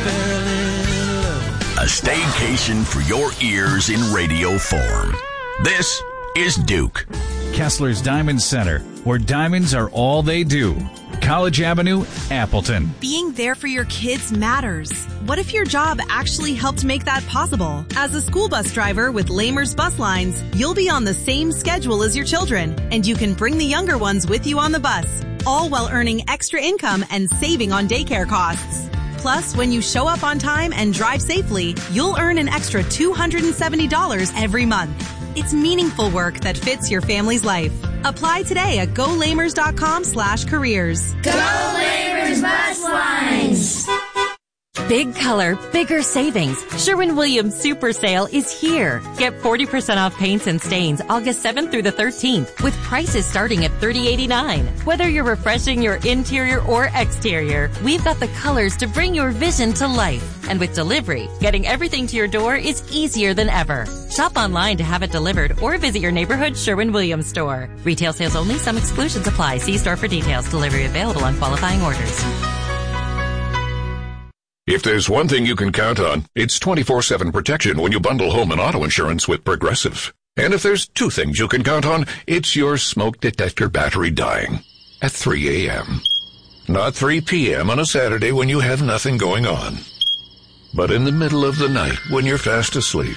fell in love. A staycation for your ears in radio form. This is Duke. Kessler's Diamond Center, where diamonds are all they do. College Avenue, Appleton. Being there for your kids matters. What if your job actually helped make that possible? As a school bus driver with Lamers Bus Lines, you'll be on the same schedule as your children, and you can bring the younger ones with you on the bus, all while earning extra income and saving on daycare costs. Plus, when you show up on time and drive safely, you'll earn an extra $270 every month. It's meaningful work that fits your family's life. Apply today at golamers.com/careers. Go Lamers Bus Lines! Big color, bigger savings. Sherwin-Williams Super Sale is here. Get 40% off paints and stains August 7th through the 13th with prices starting at $30.89. Whether you're refreshing your interior or exterior, we've got the colors to bring your vision to life. And with delivery, getting everything to your door is easier than ever. Shop online to have it delivered or visit your neighborhood Sherwin-Williams store. Retail sales only. Some exclusions apply. See store for details. Delivery available on qualifying orders. If there's one thing you can count on, it's 24/7 protection when you bundle home and auto insurance with Progressive. And if there's two things you can count on, it's your smoke detector battery dying at 3 a.m. Not 3 p.m. on a Saturday when you have nothing going on, but in the middle of the night when you're fast asleep.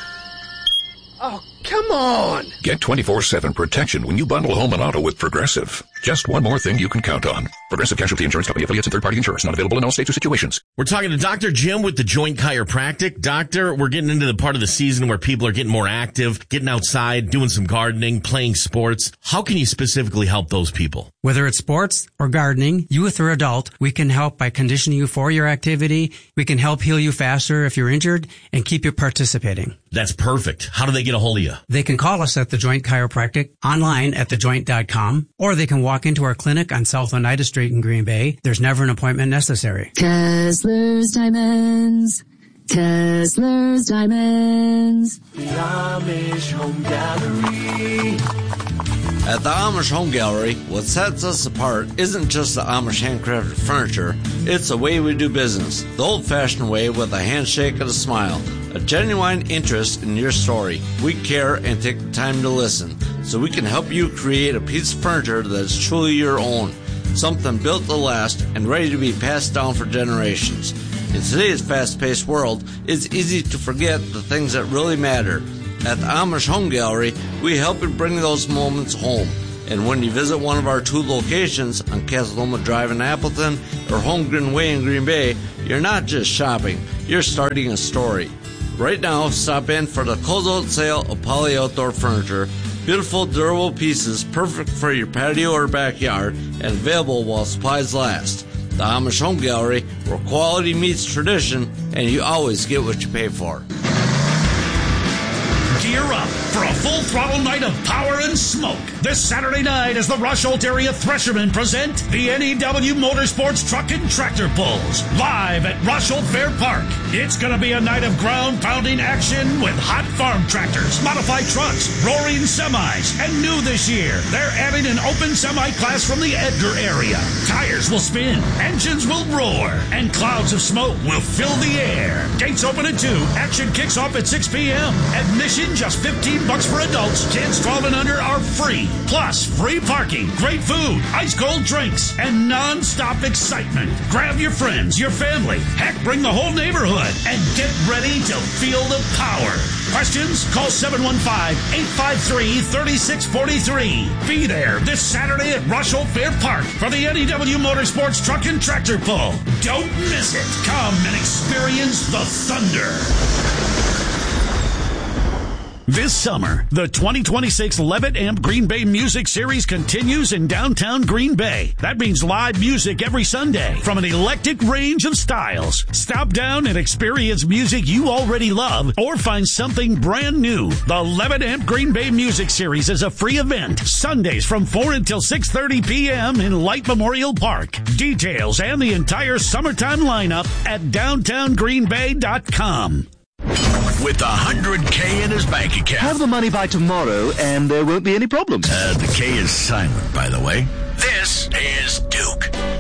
Oh, come on! Get 24/7 protection when you bundle home and auto with Progressive. Just one more thing you can count on. Progressive Casualty Insurance Company, affiliates, and third-party insurers. Not available in all states or situations. We're talking to Dr. Jim with the Joint Chiropractic. Doctor, we're getting into the part of the season where people are getting more active, getting outside, doing some gardening, playing sports. How can you specifically help those people? Whether it's sports or gardening, youth or adult, we can help by conditioning you for your activity. We can help heal you faster if you're injured and keep you participating. That's perfect. How do they get a hold of you? They can call us at The Joint Chiropractic, online at thejoint.com, or they can walk into our clinic on South Oneida Street in Green Bay. There's never an appointment necessary. Kessler's Diamonds. Kessler's Diamonds. The Amish Home Gallery. At the Amish Home Gallery, what sets us apart isn't just the Amish handcrafted furniture, it's the way we do business. The old-fashioned way with a handshake and a smile. A genuine interest in your story. We care and take the time to listen, so we can help you create a piece of furniture that's truly your own. Something built to last and ready to be passed down for generations. In today's fast-paced world, it's easy to forget the things that really matter. At the Amish Home Gallery, we help you bring those moments home. And when you visit one of our two locations on Casaloma Drive in Appleton or Holmgren Way in Green Bay, you're not just shopping, you're starting a story. Right now, stop in for the closeout sale of Poly Outdoor Furniture. Beautiful, durable pieces perfect for your patio or backyard and available while supplies last. The Amish Home Gallery, where quality meets tradition and you always get what you pay for. Gear up for a full-throttle night of power and smoke. This Saturday night as the Rush-Holt Area Threshermen present the NEW Motorsports Truck and Tractor Pulls live at Rush-Holt Fair Park. It's going to be a night of ground-pounding action with hot farm tractors, modified trucks, roaring semis, and new this year, they're adding an open semi class from the Edgar area. Tires will spin, engines will roar, and clouds of smoke will fill the air. Gates open at 2. Action kicks off at 6 p.m. Admission just $15 for adults. Kids 12 and under are free. Plus, free parking, great food, ice-cold drinks, and non-stop excitement. Grab your friends, your family, heck, bring the whole neighborhood, and get ready to feel the power. Questions? Call 715-853-3643. Be there this Saturday at Rush-Holt Fair Park for the NEW Motorsports Truck and Tractor Pull. Don't miss it. Come and experience the thunder. This summer, the 2026 Levitt Amp Green Bay Music Series continues in downtown Green Bay. That means live music every Sunday from an eclectic range of styles. Stop down and experience music you already love or find something brand new. The Levitt Amp Green Bay Music Series is a free event, Sundays from 4 until 6:30 p.m. in Light Memorial Park. Details and the entire summertime lineup at downtowngreenbay.com. With $100K in his bank account. Have the money by tomorrow and there won't be any problems. The K is silent, by the way. This is Duke.